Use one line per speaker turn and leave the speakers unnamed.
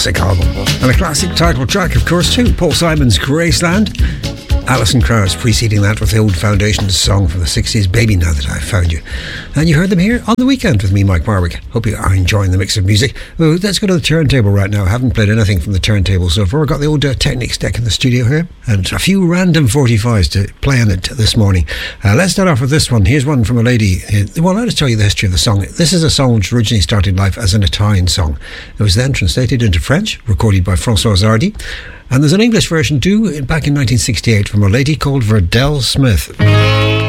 classic album. And a classic title track, of course, too. Paul Simon's Graceland. Alison Krauss preceding that with the old Foundations song from the 60s, Baby Now That I've Found You. And you heard them here on The Weekend with me, Mike Warwick. Hope you are enjoying the mix of music. Well, let's go to the turntable right now. I haven't played anything from the turntable so far. I've got the old Technics deck in the studio here and a few random 45s to play on it this morning. Let's start off with this one. Here's one from a lady. Well, I'll just tell you the history of the song. This is a song which originally started life as an Italian song. It was then translated into French, recorded by François Hardy. And there's an English version too, back in 1968, from a lady called Verdell Smith.